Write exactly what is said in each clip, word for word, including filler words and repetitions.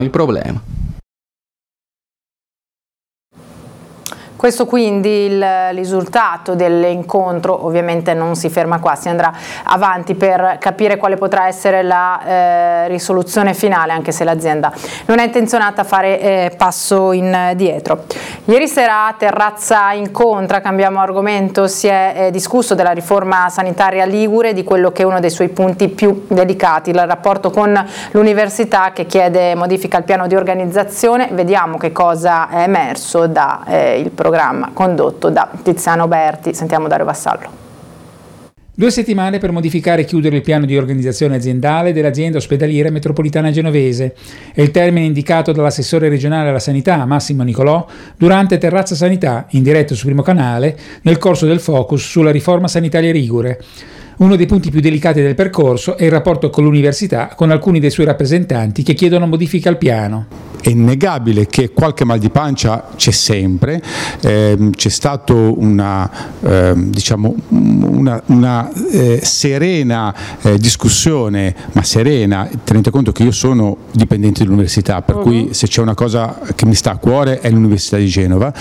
il problema. Questo quindi il risultato dell'incontro. Ovviamente non si ferma qua, si andrà avanti per capire quale potrà essere la eh, risoluzione finale, anche se l'azienda non è intenzionata a fare eh, passo indietro. Ieri sera a Terrazza Incontra, cambiamo argomento, si è eh, discusso della riforma sanitaria ligure, di quello che è uno dei suoi punti più delicati, il rapporto con l'università che chiede modifica al piano di organizzazione. Vediamo che cosa è emerso da eh, il programma condotto da Tiziano Berti. Sentiamo Dario Vassallo. Due settimane per modificare e chiudere il piano di organizzazione aziendale dell'azienda ospedaliera metropolitana genovese. È il termine indicato dall'assessore regionale alla sanità, Massimo Nicolò, durante Terrazza Sanità, in diretta su Primo Canale, nel corso del focus sulla riforma sanitaria ligure. Uno dei punti più delicati del percorso è il rapporto con l'università, con alcuni dei suoi rappresentanti che chiedono modifiche al piano. È innegabile che qualche mal di pancia c'è sempre, eh, c'è stata una, eh, diciamo, una, una eh, serena eh, discussione, ma serena, tenete conto che io sono dipendente dell'università, per uh-huh. cui se c'è una cosa che mi sta a cuore è l'Università di Genova,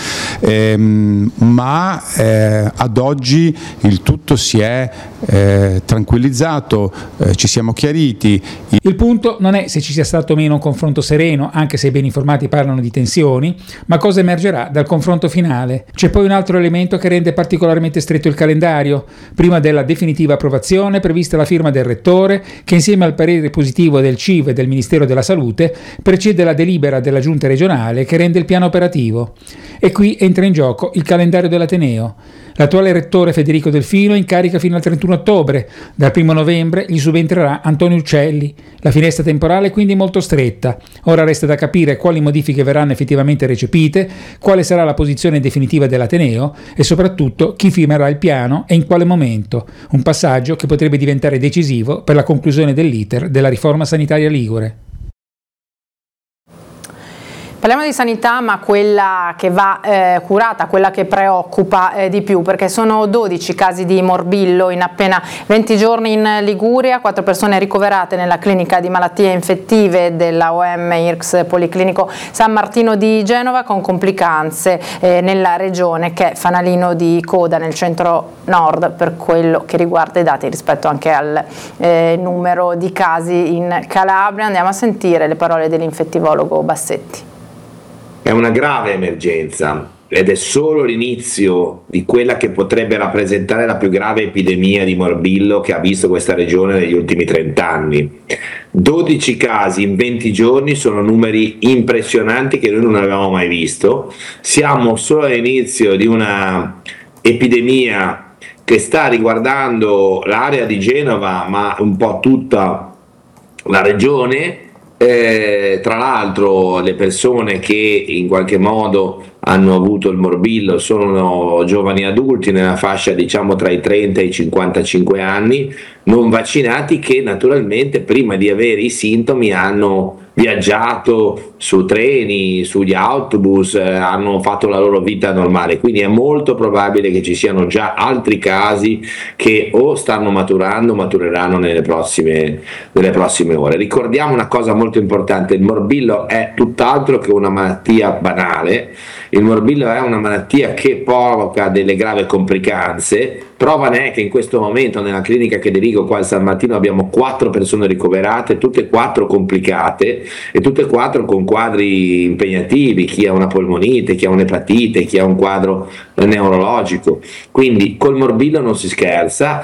ehm, ma eh, ad oggi il tutto si è eh, tranquillizzato, eh, ci siamo chiariti. Il punto non è se ci sia stato o meno un confronto sereno, anche se i ben informati parlano di tensioni, ma cosa emergerà dal confronto finale. C'è poi un altro elemento che rende particolarmente stretto il calendario. Prima della definitiva approvazione, prevista la firma del Rettore, che insieme al parere positivo del C I V e del Ministero della Salute precede la delibera della Giunta regionale che rende il piano operativo. E qui entra in gioco il calendario dell'Ateneo. L'attuale rettore Federico Delfino è in carica fino al trentuno ottobre. Dal primo novembre gli subentrerà Antonio Uccelli. La finestra temporale è quindi molto stretta. Ora resta da capire quali modifiche verranno effettivamente recepite, quale sarà la posizione definitiva dell'Ateneo e soprattutto chi firmerà il piano e in quale momento. Un passaggio che potrebbe diventare decisivo per la conclusione dell'iter della riforma sanitaria ligure. Parliamo di sanità, ma quella che va eh, curata, quella che preoccupa eh, di più, perché sono dodici casi di morbillo in appena venti giorni in Liguria, quattro persone ricoverate nella clinica di malattie infettive della O M I R C S Policlinico San Martino di Genova, con complicanze eh, nella regione che è fanalino di coda nel centro nord per quello che riguarda i dati rispetto anche al eh, numero di casi in Calabria. Andiamo a sentire le parole dell'infettivologo Bassetti. È una grave emergenza ed è solo l'inizio di quella che potrebbe rappresentare la più grave epidemia di morbillo che ha visto questa regione negli ultimi trent'anni. dodici casi in venti giorni sono numeri impressionanti che noi non avevamo mai visto. Siamo solo all'inizio di una epidemia che sta riguardando l'area di Genova, ma un po' tutta la regione. Eh, tra l'altro le persone che in qualche modo hanno avuto il morbillo sono giovani adulti nella fascia diciamo tra i trenta e i cinquantacinque anni, non vaccinati, che naturalmente prima di avere i sintomi hanno viaggiato su treni, sugli autobus, eh, hanno fatto la loro vita normale, quindi è molto probabile che ci siano già altri casi che o stanno maturando o matureranno nelle prossime, nelle prossime ore. Ricordiamo una cosa molto importante: il morbillo è tutt'altro che una malattia banale, il morbillo è una malattia che provoca delle gravi complicanze. Prova ne è che in questo momento nella clinica che dirigo qua al San Martino abbiamo quattro persone ricoverate, tutte e quattro complicate e tutte e quattro con quadri impegnativi, chi ha una polmonite, chi ha un'epatite, chi ha un quadro neurologico. Quindi col morbillo non si scherza.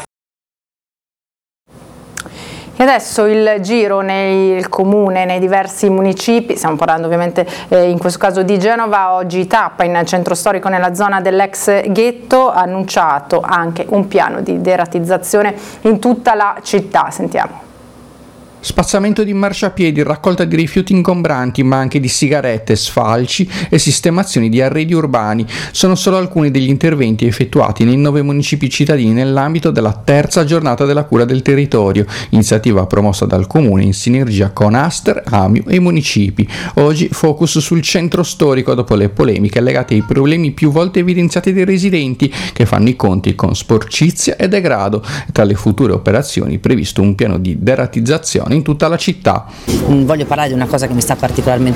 E adesso il giro nel comune, nei diversi municipi, stiamo parlando ovviamente eh, in questo caso di Genova. Oggi tappa in centro storico nella zona dell'ex ghetto, ha annunciato anche un piano di deratizzazione in tutta la città. Sentiamo. Spazzamento di marciapiedi, raccolta di rifiuti ingombranti, ma anche di sigarette, sfalci e sistemazioni di arredi urbani sono solo alcuni degli interventi effettuati nei nove municipi cittadini nell'ambito della terza giornata della cura del territorio, iniziativa promossa dal comune in sinergia con Aster, Amiu e i municipi. Oggi focus sul centro storico dopo le polemiche legate ai problemi più volte evidenziati dai residenti che fanno i conti con sporcizia e degrado. Tra le future operazioni previsto un piano di deratizzazione in tutta la città. Voglio parlare di una cosa che mi sta particolarmente